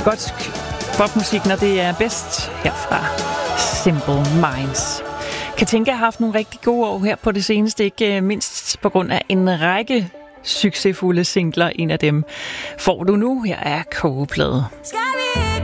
skotsk popmusik, når det er bedst herfra. Simple Minds. Katinka har haft nogle rigtig gode år her på det seneste, ikke mindst på grund af en række succesfulde singler. En af dem får du nu. Her er Kogeplade. Skal vi